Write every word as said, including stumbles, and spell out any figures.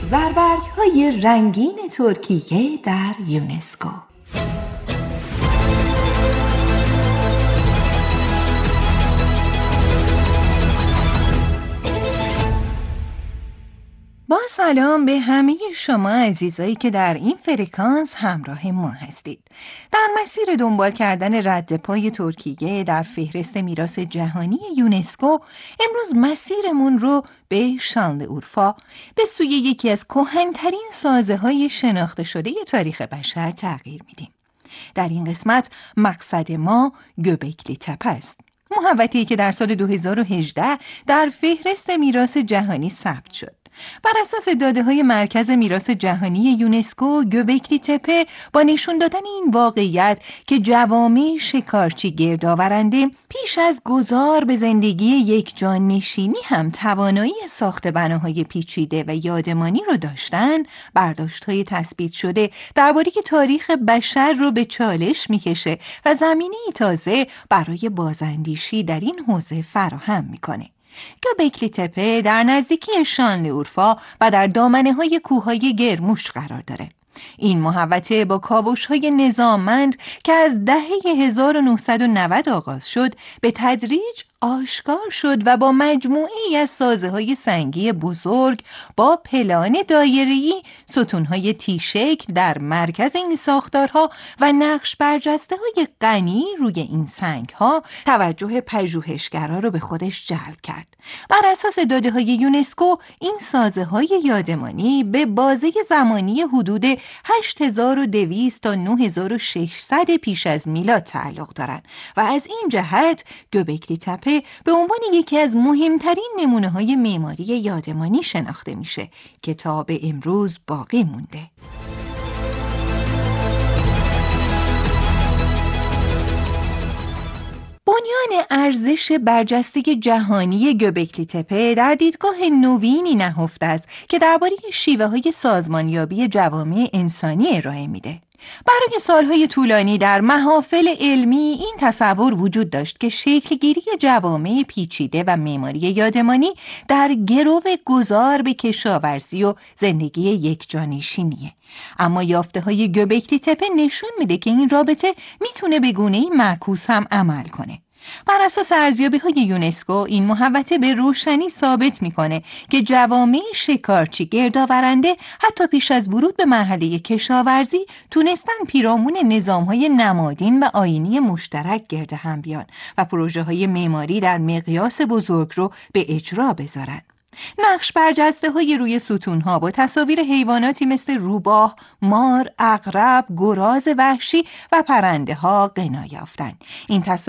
زربرگ‌های رنگین ترکیه در یونسکو. با سلام به همه شما عزیزایی که در این فرکانس همراه ما هستید. در مسیر دنبال کردن رد پای ترکیه در فهرست میراث جهانی یونسکو، امروز مسیرمون رو به شانلئورفا، به سوی یکی از کهن‌ترین سازه‌های شناخته شده تاریخ بشر تغییر میدیم. در این قسمت مقصد ما گوبکلی تپه است. محوطه‌ای که در سال دو هزار و هجده در فهرست میراث جهانی ثبت شد. بر اساس داده‌های مرکز میراث جهانی یونسکو، گوبکلی تپه با نشون دادن این واقعیت که جوامع شکارچی گردآورنده پیش از گذار به زندگی یک جان نشینی هم توانایی ساخت بناهای پیچیده و یادمانی رو داشتن، برداشت‌های تثبیت شده درباره تاریخ بشر رو به چالش می‌کشه و زمینه‌ای تازه برای بازاندیشی در این حوزه فراهم می‌کنه. گوبکلی تپه در نزدیکی شانلئورفا و در دامنه‌های کوههای گرموش قرار داره. این محوطه با کاوش‌های نظاممند که از دهه هزار و نهصد و نود آغاز شد، به تدریج آشکار شد و با مجموعه‌ای از سازه‌های سنگی بزرگ با پلان دایره‌ای، ستون‌های تی-شکل در مرکز این ساختارها و نقش برجسته‌های غنی روی این سنگ‌ها توجه پژوهشگران را به خودش جلب کرد. بر اساس داده‌های یونسکو، این سازه‌های یادمانی به بازه زمانی حدود هشت هزار و دویست تا نه هزار و ششصد پیش از میلاد تعلق دارند و از این جهت گوبکلی تپه به عنوان یکی از مهمترین نمونه‌های معماری یادمانی شناخته میشه که تا به امروز باقی مونده. بنیان ارزش برجسته جهانی گوبکلی تپه در دیدگاه نوینی نهفته است که درباره شیوه‌های سازمانیابی جوامع انسانی ارائه میده. برای سالهای طولانی در محافل علمی این تصور وجود داشت که شکلگیری جوامع پیچیده و معماری یادمانی در گرو گذار به کشاورزی و زندگی یکجانشینیه. اما یافته‌های گوبکلی تپه نشون میده که این رابطه میتونه به گونه‌ای معکوس هم عمل کنه. بر اساس ارزیابی‌های یونسکو، این محوطه به روشنی ثابت می‌کنه که جوامع شکارچی گردآورنده حتی پیش از ورود به مرحله کشاورزی تونستن پیرامون نظام‌های نمادین و آیینی مشترک گرد هم بیان و پروژه‌های معماری در مقیاس بزرگ رو به اجرا بذارن. نقش برجسته های روی ستونها با تصاویر حیواناتی مثل روباه، مار، عقرب، گراز وحشی و پرنده ها غنا یافتند. این تصاویر